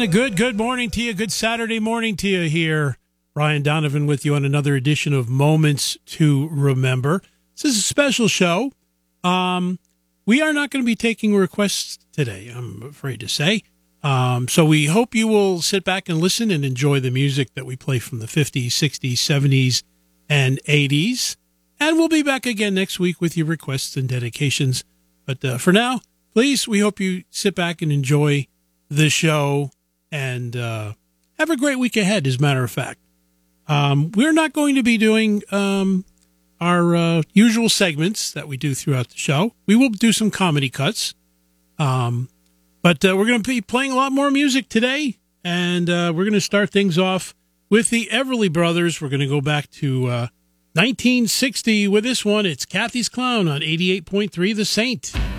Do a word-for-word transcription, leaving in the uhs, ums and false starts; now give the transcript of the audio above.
And a good, good morning to you. Good Saturday morning to you here. Brian Donovan with you on another edition of Moments to Remember. This is a special show. Um, we are not going to be taking requests today, I'm afraid to say. Um, so we hope you will sit back and listen and enjoy the music that we play from the fifties, sixties, seventies, and eighties. And we'll be back again next week with your requests and dedications. But uh, for now, please, we hope you sit back and enjoy the show and uh, have a great week ahead, as a matter of fact. Um, we're not going to be doing um, our uh, usual segments that we do throughout the show. We will do some comedy cuts. Um, but uh, we're going to be playing a lot more music today. And uh, we're going to start things off with the Everly Brothers. We're going to go back to uh, nineteen sixty with this one. It's Kathy's Clown on eighty-eight point three The Saint.